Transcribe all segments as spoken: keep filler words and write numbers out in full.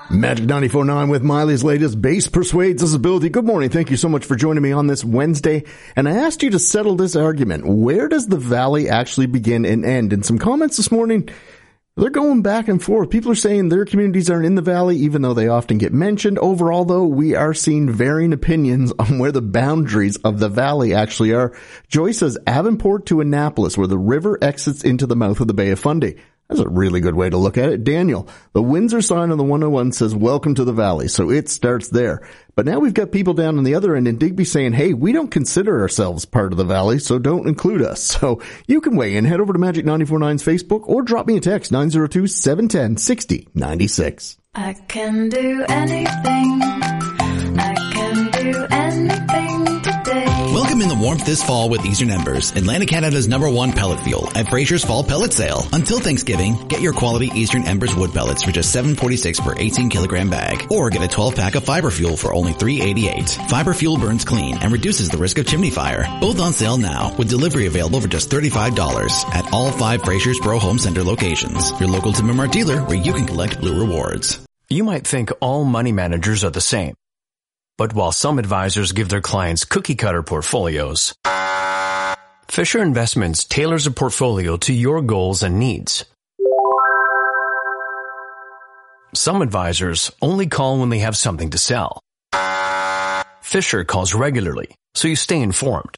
Magic ninety-four point nine with Miley's latest Base Persuades Us Ability. Good morning. Thank you so much for joining me on this Wednesday. And I asked you to settle this argument. Where does the valley actually begin and end? In some comments this morning, they're going back and forth. People are saying their communities aren't in the valley, even though they often get mentioned. Overall, though, we are seeing varying opinions on where the boundaries of the valley actually are. Joy says Avonport to Annapolis, where the river exits into the mouth of the Bay of Fundy. That's a really good way to look at it. Daniel, the Windsor sign on the one oh one says, welcome to the valley. So it starts there. But now we've got people down on the other end in Digby saying, hey, we don't consider ourselves part of the valley, so don't include us. So you can weigh in. Head over to Magic ninety-four point nine's Facebook or drop me a text, nine oh two, seven one zero, six oh nine six. I can do anything. I can do anything today. Welcome in the warmth this fall with Eastern Embers, Atlantic Canada's number one pellet fuel at Fraser's Fall Pellet Sale. Until Thanksgiving, get your quality Eastern Embers wood pellets for just seven forty-six per eighteen kilogram bag, or get a twelve pack of fiber fuel for only three eighty-eight. Fiber fuel burns clean and reduces the risk of chimney fire. Both on sale now, with delivery available for just thirty-five dollars at all five Fraser's Pro Home Center locations. Your local Tim and Mart dealer where you can collect Blue Rewards. You might think all money managers are the same. But while some advisors give their clients cookie-cutter portfolios, Fisher Investments tailors a portfolio to your goals and needs. Some advisors only call when they have something to sell. Fisher calls regularly, so you stay informed.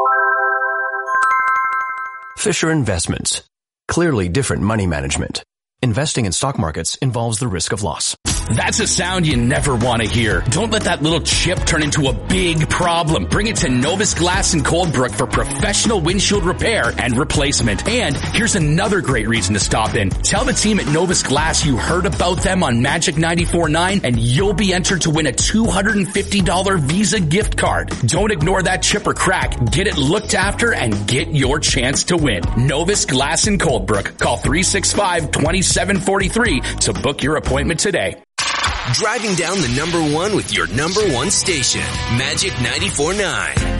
Fisher Investments. Clearly different money management. Investing in stock markets involves the risk of loss. That's a sound you never want to hear. Don't let that little chip turn into a big problem. Bring it to Novus Glass in Coldbrook for professional windshield repair and replacement. And here's another great reason to stop in. Tell the team at Novus Glass you heard about them on Magic ninety-four point nine and you'll be entered to win a two hundred fifty dollars Visa gift card. Don't ignore that chip or crack. Get it looked after and get your chance to win. Novus Glass in Coldbrook. Call three six five, two seven four three to book your appointment today. Driving down the number one with your number one station, Magic ninety-four point nine.